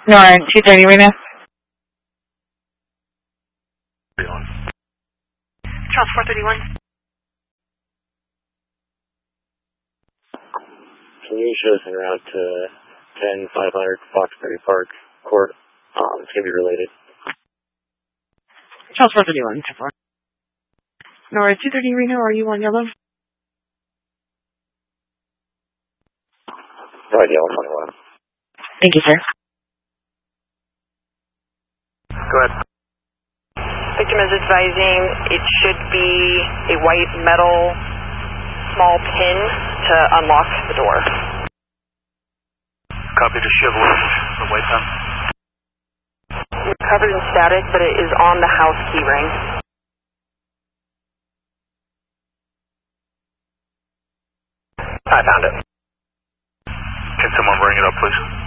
No, I'm 230 right now. Charles 431. Can you show us en route to 10500 Foxbury Park Court? It's going to be related. Charles 431, 10-4. Nora 230 Reno, are you on yellow? No idea what's on the line. Thank you, sir. Go ahead. Victim is advising it should be a white metal small pin to unlock the door. Copy to Chevrolet, the white pen. It's covered in static, but it is on the house key ring. I found it. Can someone bring it up, please?